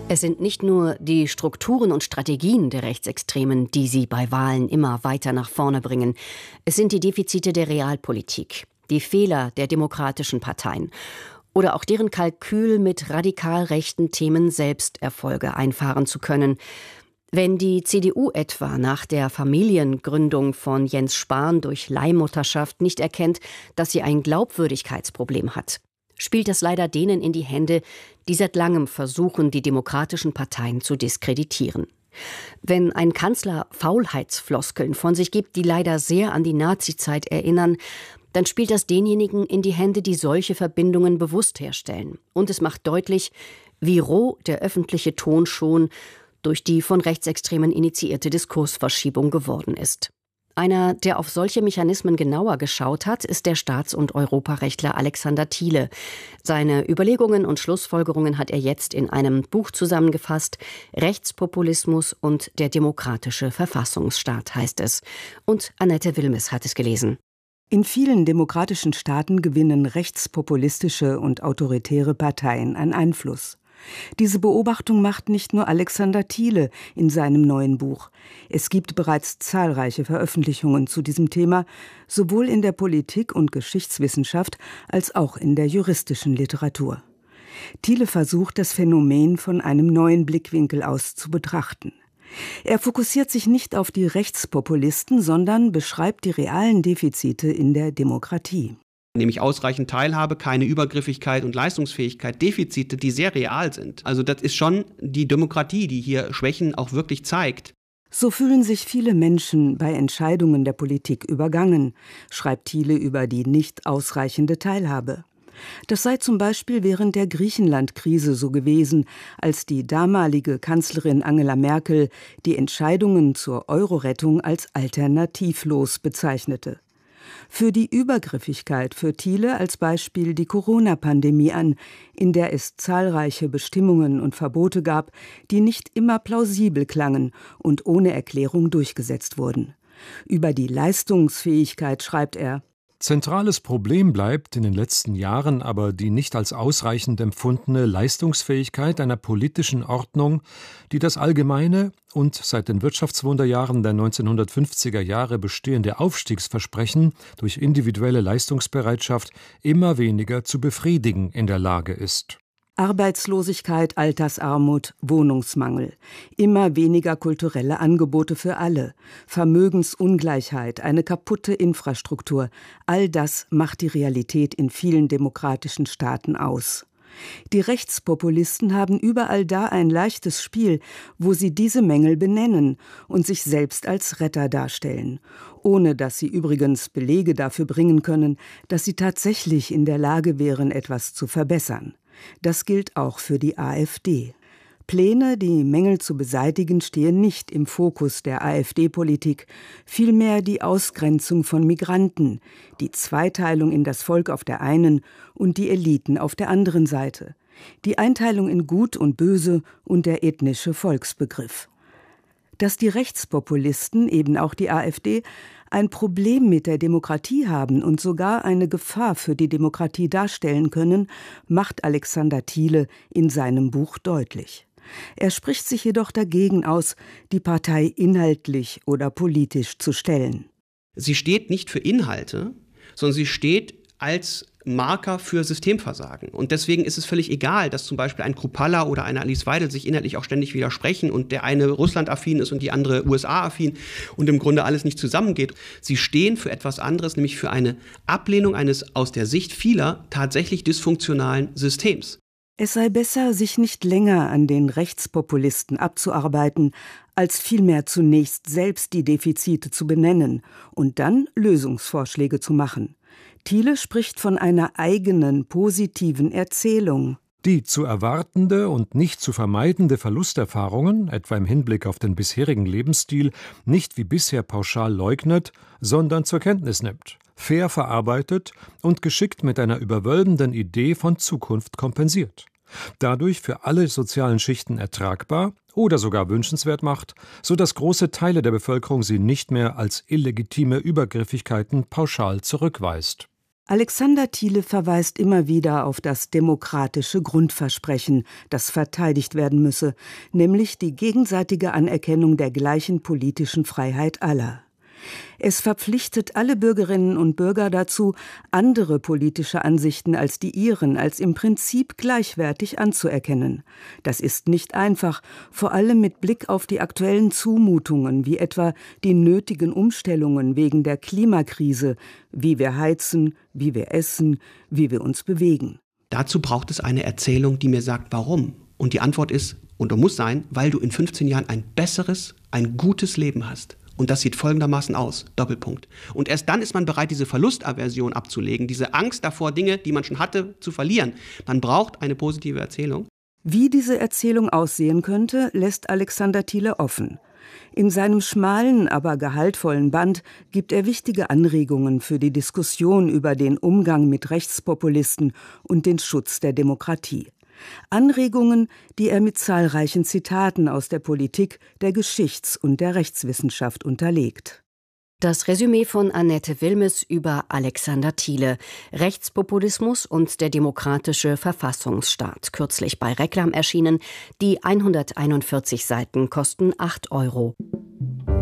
Es sind nicht nur die Strukturen und Strategien der Rechtsextremen, die sie bei Wahlen immer weiter nach vorne bringen. Es sind die Defizite der Realpolitik, die Fehler der demokratischen Parteien oder auch deren Kalkül, mit radikal rechten Themen selbst Erfolge einfahren zu können. Wenn die CDU etwa nach der Familiengründung von Jens Spahn durch Leihmutterschaft nicht erkennt, dass sie ein Glaubwürdigkeitsproblem hat, spielt das leider denen in die Hände, die seit langem versuchen, die demokratischen Parteien zu diskreditieren. Wenn ein Kanzler Faulheitsfloskeln von sich gibt, die leider sehr an die Nazizeit erinnern, dann spielt das denjenigen in die Hände, die solche Verbindungen bewusst herstellen. Und es macht deutlich, wie roh der öffentliche Ton schon durch die von Rechtsextremen initiierte Diskursverschiebung geworden ist. Einer, der auf solche Mechanismen genauer geschaut hat, ist der Staats- und Europarechtler Alexander Thiele. Seine Überlegungen und Schlussfolgerungen hat er jetzt in einem Buch zusammengefasst. Rechtspopulismus und der demokratische Verfassungsstaat heißt es. Und Annette Wilmes hat es gelesen. In vielen demokratischen Staaten gewinnen rechtspopulistische und autoritäre Parteien an Einfluss. Diese Beobachtung macht nicht nur Alexander Thiele in seinem neuen Buch. Es gibt bereits zahlreiche Veröffentlichungen zu diesem Thema, sowohl in der Politik- und Geschichtswissenschaft als auch in der juristischen Literatur. Thiele versucht, das Phänomen von einem neuen Blickwinkel aus zu betrachten. Er fokussiert sich nicht auf die Rechtspopulisten, sondern beschreibt die realen Defizite in der Demokratie. Nämlich ausreichend Teilhabe, keine Übergriffigkeit und Leistungsfähigkeit, Defizite, die sehr real sind. Also das ist schon die Demokratie, die hier Schwächen auch wirklich zeigt. So fühlen sich viele Menschen bei Entscheidungen der Politik übergangen, schreibt Thiele über die nicht ausreichende Teilhabe. Das sei zum Beispiel während der Griechenland-Krise so gewesen, als die damalige Kanzlerin Angela Merkel die Entscheidungen zur Euro-Rettung als alternativlos bezeichnete. Für die Übergriffigkeit führt Thiele als Beispiel die Corona-Pandemie an, in der es zahlreiche Bestimmungen und Verbote gab, die nicht immer plausibel klangen und ohne Erklärung durchgesetzt wurden. Über die Leistungsfähigkeit schreibt er: Zentrales Problem bleibt in den letzten Jahren aber die nicht als ausreichend empfundene Leistungsfähigkeit einer politischen Ordnung, die das allgemeine und seit den Wirtschaftswunderjahren der 1950er Jahre bestehende Aufstiegsversprechen durch individuelle Leistungsbereitschaft immer weniger zu befriedigen in der Lage ist. Arbeitslosigkeit, Altersarmut, Wohnungsmangel, immer weniger kulturelle Angebote für alle, Vermögensungleichheit, eine kaputte Infrastruktur, all das macht die Realität in vielen demokratischen Staaten aus. Die Rechtspopulisten haben überall da ein leichtes Spiel, wo sie diese Mängel benennen und sich selbst als Retter darstellen, ohne dass sie übrigens Belege dafür bringen können, dass sie tatsächlich in der Lage wären, etwas zu verbessern. Das gilt auch für die AfD. Pläne, die Mängel zu beseitigen, stehen nicht im Fokus der AfD-Politik, vielmehr die Ausgrenzung von Migranten, die Zweiteilung in das Volk auf der einen und die Eliten auf der anderen Seite, die Einteilung in Gut und Böse und der ethnische Volksbegriff. Dass die Rechtspopulisten, eben auch die AfD, ein Problem mit der Demokratie haben und sogar eine Gefahr für die Demokratie darstellen können, macht Alexander Thiele in seinem Buch deutlich. Er spricht sich jedoch dagegen aus, die Partei inhaltlich oder politisch zu stellen. Sie steht nicht für Inhalte, sondern sie steht als Marker für Systemversagen. Und deswegen ist es völlig egal, dass zum Beispiel ein Kruppalla oder eine Alice Weidel sich inhaltlich auch ständig widersprechen und der eine Russland-affin ist und die andere USA-affin und im Grunde alles nicht zusammengeht. Sie stehen für etwas anderes, nämlich für eine Ablehnung eines aus der Sicht vieler tatsächlich dysfunktionalen Systems. Es sei besser, sich nicht länger an den Rechtspopulisten abzuarbeiten, als vielmehr zunächst selbst die Defizite zu benennen und dann Lösungsvorschläge zu machen. Thiele spricht von einer eigenen, positiven Erzählung. Die zu erwartende und nicht zu vermeidende Verlusterfahrungen, etwa im Hinblick auf den bisherigen Lebensstil, nicht wie bisher pauschal leugnet, sondern zur Kenntnis nimmt, fair verarbeitet und geschickt mit einer überwölbenden Idee von Zukunft kompensiert. Dadurch für alle sozialen Schichten ertragbar oder sogar wünschenswert macht, sodass große Teile der Bevölkerung sie nicht mehr als illegitime Übergriffigkeiten pauschal zurückweist. Alexander Thiele verweist immer wieder auf das demokratische Grundversprechen, das verteidigt werden müsse, nämlich die gegenseitige Anerkennung der gleichen politischen Freiheit aller. Es verpflichtet alle Bürgerinnen und Bürger dazu, andere politische Ansichten als die ihren als im Prinzip gleichwertig anzuerkennen. Das ist nicht einfach, vor allem mit Blick auf die aktuellen Zumutungen, wie etwa die nötigen Umstellungen wegen der Klimakrise, wie wir heizen, wie wir essen, wie wir uns bewegen. Dazu braucht es eine Erzählung, die mir sagt, warum. Und die Antwort ist, und muss sein, weil du in 15 Jahren ein besseres, ein gutes Leben hast. Und das sieht folgendermaßen aus, Doppelpunkt. Und erst dann ist man bereit, diese Verlustaversion abzulegen, diese Angst davor, Dinge, die man schon hatte, zu verlieren. Man braucht eine positive Erzählung. Wie diese Erzählung aussehen könnte, lässt Alexander Thiele offen. In seinem schmalen, aber gehaltvollen Band gibt er wichtige Anregungen für die Diskussion über den Umgang mit Rechtspopulisten und den Schutz der Demokratie. Anregungen, die er mit zahlreichen Zitaten aus der Politik, der Geschichts- und der Rechtswissenschaft unterlegt. Das Resümee von Annette Wilmes über Alexander Thiele, Rechtspopulismus und der demokratische Verfassungsstaat, kürzlich bei Reklam erschienen. Die 141 Seiten kosten 8 €.